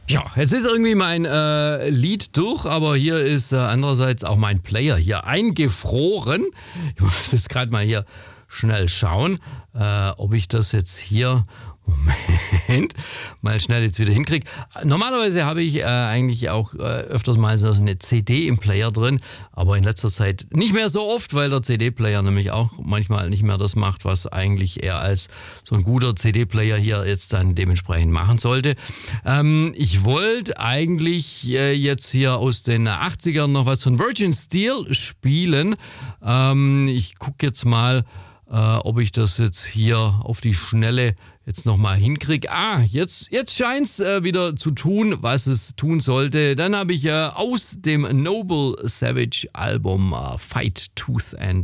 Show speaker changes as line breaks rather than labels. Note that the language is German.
Ja, jetzt ist irgendwie mein Lied durch, aber hier ist andererseits auch mein Player hier eingefroren. Ich muss jetzt gerade mal hier schnell schauen, ob ich das jetzt hier... Moment, mal schnell jetzt wieder hinkriege. Normalerweise habe ich eigentlich auch öfters mal so eine CD im Player drin, aber in letzter Zeit nicht mehr so oft, weil der CD-Player nämlich auch manchmal nicht mehr das macht, was eigentlich er als so ein guter CD-Player hier jetzt dann dementsprechend machen sollte. Ich wollte eigentlich jetzt hier aus den 80ern noch was von Virgin Steel spielen. Ich gucke jetzt mal, ob ich das jetzt hier auf die Schnelle jetzt nochmal hinkriege. Jetzt scheint es wieder zu tun, was es tun sollte. Dann habe ich aus dem Noble Savage Album Fight Tooth and